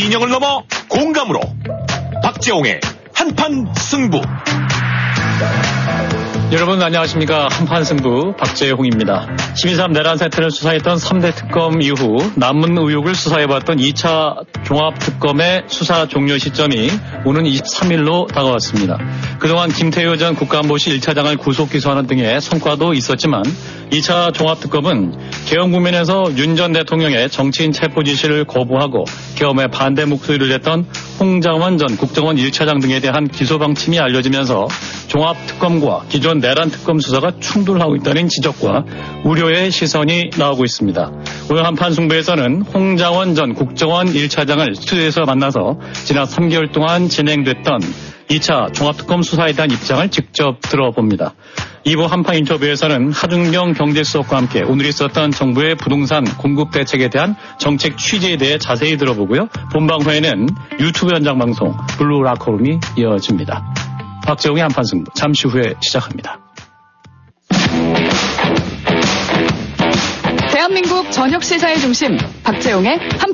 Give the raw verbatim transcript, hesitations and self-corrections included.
진영을 넘어 공감으로 박재홍의 한판 승부. 여러분 안녕하십니까. 한판 승부 박재홍입니다. 십이삼 내란 사태를 수사했던 삼 대 특검 이후 남은 의혹을 수사해봤던 이 차 종합특검의 수사 종료 시점이 오는 이십삼 일로 다가왔습니다. 그동안 김태효 전 국가안보실 일 차장을 구속 기소하는 등의 성과도 있었지만 이 차 종합특검은 계엄 국면에서 윤 전 대통령의 정치인 체포 지시를 거부하고 계엄에 반대 목소리를 냈던 홍장원 전 국정원 일 차장 등에 대한 기소 방침이 알려지면서 종합특검과 기존 내란 특검 수사가 충돌하고 있다는 지적과 우려의 시선이 나오고 있습니다. 오늘 한판 승부에서는 홍장원 전 국정원 일 차장을 스튜디오에서 만나서 지난 삼 개월 동안 진행됐던 이 차 종합특검 수사에 대한 입장을 직접 들어봅니다. 이 부 한판 인터뷰에서는 하준경 경제수석과 함께 오늘 있었던 정부의 부동산 공급 대책에 대한 정책 취지에 대해 자세히 들어보고요. 본방 후에는 유튜브 현장 방송 블루 라커룸이 이어집니다. 박재홍의 한판 승부 잠시 후에 시작합니다. 대한민국 저녁 시사의 중심 박재홍의 한판